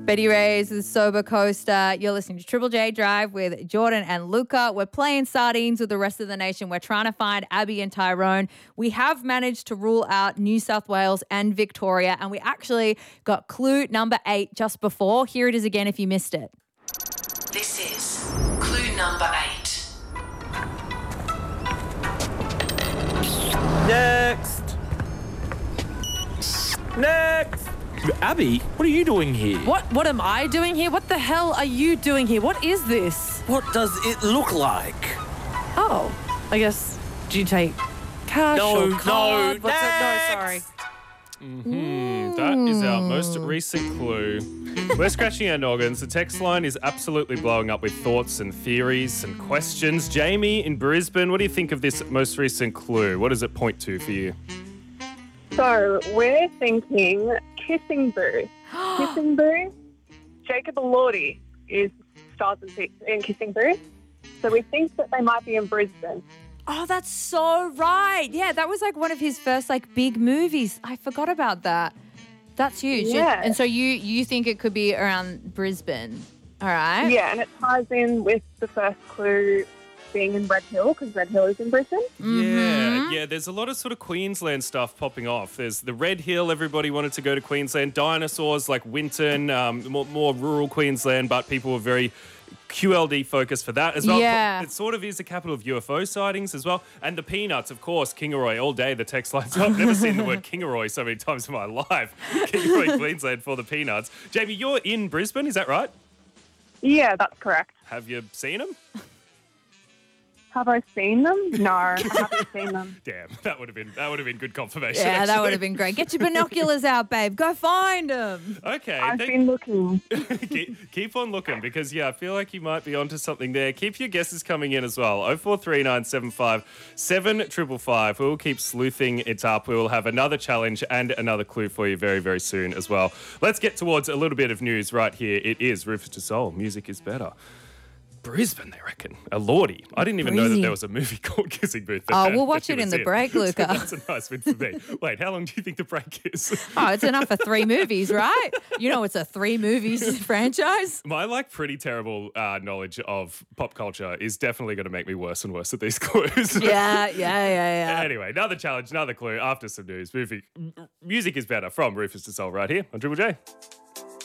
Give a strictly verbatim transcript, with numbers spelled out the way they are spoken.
Betty Ray's The Sober Coaster. You're listening to Triple J Drive with Jordan and Luca. We're playing sardines with the rest of the nation. We're trying to find Abby and Tyrone. We have managed to rule out New South Wales and Victoria, and we actually got clue number eight just before. Here it is again if you missed it. This is clue number eight. Next. Next. Abby, what are you doing here? What What am I doing here? What the hell are you doing here? What is this? What does it look like? Oh, I guess, do you take cash No, or no, card? What's it? No, next. sorry. Hmm, that is our most recent clue. We're scratching our noggins. The text line is absolutely blowing up with thoughts and theories and questions. Jamie in Brisbane, what do you think of this most recent clue? What does it point to for you? So we're thinking Kissing Booth. Kissing Booth. Jacob Elordi is stars in, in Kissing Booth. So we think that they might be in Brisbane. Oh, that's so right. Yeah, that was like one of his first like big movies. I forgot about that. That's huge. Yeah. And so you you think it could be around Brisbane. All right. Yeah, and it ties in with the first clue being in Red Hill, because Red Hill is in Brisbane. Yeah, yeah, there's a lot of sort of Queensland stuff popping off. There's the Red Hill, everybody wanted to go to Queensland. Dinosaurs like Winton, um, more, more rural Queensland, but people were very Q L D focused for that as well. Yeah. It sort of is the capital of U F O sightings as well. And the Peanuts, of course, Kingaroy all day, the text lines. I've never seen the word Kingaroy so many times in my life. Kingaroy, Queensland for the Peanuts. Jamie, you're in Brisbane, is that right? Yeah, that's correct. Have you seen them? Have I seen them? No, I haven't seen them. Damn, that would have been that would have been good confirmation. Yeah, that actually. would have been great. Get your binoculars out, babe. Go find them. Okay. I've thank- been looking. keep, keep on looking because, yeah, I feel like you might be onto something there. Keep your guesses coming in as well. oh four three nine seven five seven five five. We'll keep sleuthing it up. We will have another challenge and another clue for you very, very soon as well. Let's get towards a little bit of news right here. It is Rufus Du Sol. Music is better. Brisbane, they reckon. A Lordy. I didn't even know that Breezy. there was a movie called Kissing Booth. Oh, that- we'll that watch she it in was the break, Luca. That's a nice win for me. Wait, how long do you think the break is? Oh, it's enough for three movies, right? You know it's a three movies franchise. My like pretty terrible uh, knowledge of pop culture is definitely going to make me worse and worse at these clues. Yeah, yeah, yeah, yeah. Anyway, another challenge, another clue after some news. Movie, music is better from Rufus Du Sol right here on Triple J.